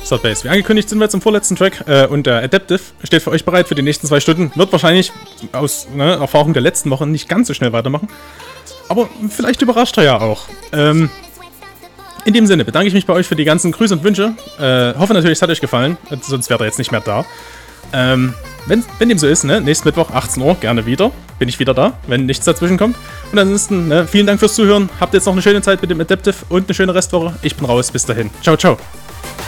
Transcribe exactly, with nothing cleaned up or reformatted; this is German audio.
Startbase. Wie angekündigt sind wir jetzt im vorletzten Track äh, und der Adaptive steht für euch bereit für die nächsten zwei Stunden. Wird wahrscheinlich aus ne, Erfahrung der letzten Woche nicht ganz so schnell weitermachen. Aber vielleicht überrascht er ja auch. Ähm, in dem Sinne bedanke ich mich bei euch für die ganzen Grüße und Wünsche. Äh, hoffe natürlich, es hat euch gefallen, sonst wäre er jetzt nicht mehr da. Ähm, wenn, wenn dem so ist, ne, nächsten Mittwoch, achtzehn Uhr, gerne wieder. Bin ich wieder da, wenn nichts dazwischen kommt. Und ansonsten, ne, vielen Dank fürs Zuhören. Habt jetzt noch eine schöne Zeit mit dem Adaptive und eine schöne Restwoche. Ich bin raus, bis dahin. Ciao, ciao.